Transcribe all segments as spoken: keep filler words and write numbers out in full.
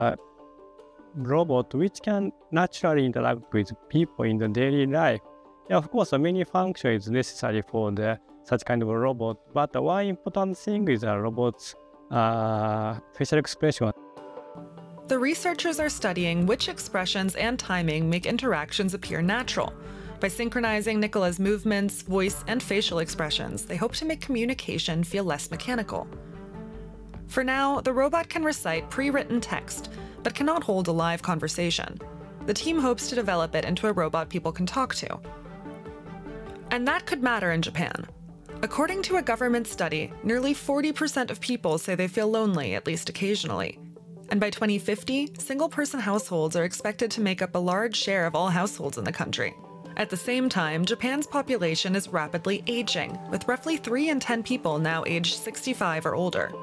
a robot which can naturally interact with people in the daily life. Yeah, of course, many functions is necessary for the such kind of a robot, but one important thing is a robot's uh, facial expression. The researchers are studying which expressions and timing make interactions appear natural. By synchronizing Nicola's movements, voice, and facial expressions, they hope to make communication feel less mechanical. For now, the robot can recite pre-written text, but cannot hold a live conversation. The team hopes to develop it into a robot people can talk to. And that could matter in Japan. According to a government study, nearly forty percent of people say they feel lonely at least occasionally. And by twenty fifty, single-person households are expected to make up a large share of all households in the country. At the same time, Japan's population is rapidly aging, with roughly three in ten people now aged sixty-five or older.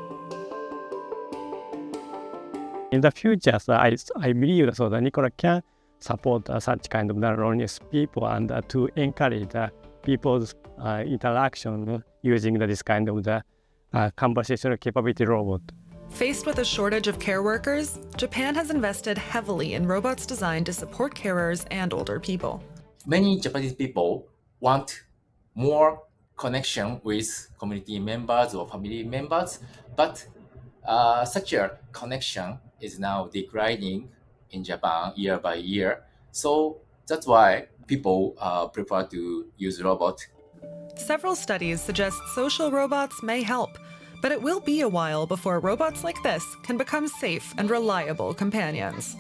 In the future, so I, I believe so that Nicola can support uh, such kind of loneliness people and uh, to encourage uh, people's uh, interaction using this kind of the uh, conversational capability robot. Faced with a shortage of care workers, Japan has invested heavily in robots designed to support carers and older people. Many Japanese people want more connection with community members or family members, but uh, such a connection is now declining in Japan year by year. So that's why people uh, prefer to use robots. Several studies suggest social robots may help, but it will be a while before robots like this can become safe and reliable companions.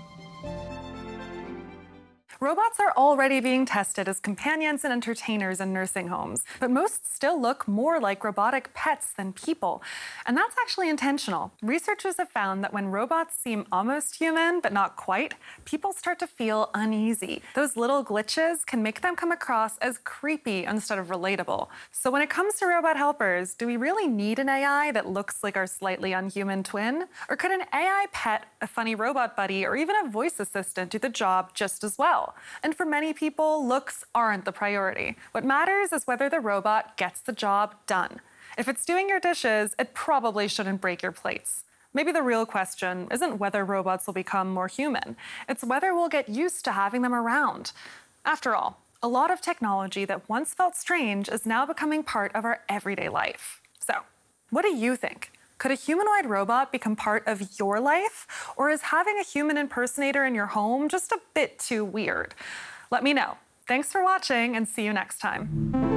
Robots are already being tested as companions and entertainers in nursing homes, but most still look more like robotic pets than people. And that's actually intentional. Researchers have found that when robots seem almost human, but not quite, people start to feel uneasy. Those little glitches can make them come across as creepy instead of relatable. So when it comes to robot helpers, do we really need an A I that looks like our slightly unhuman twin? Or could an A I pet, a funny robot buddy, or even a voice assistant do the job just as well? And for many people, looks aren't the priority. What matters is whether the robot gets the job done. If it's doing your dishes, it probably shouldn't break your plates. Maybe the real question isn't whether robots will become more human. It's whether we'll get used to having them around. After all, a lot of technology that once felt strange is now becoming part of our everyday life. So, what do you think? Could a humanoid robot become part of your life? Or is having a human impersonator in your home just a bit too weird? Let me know. Thanks for watching and see you next time.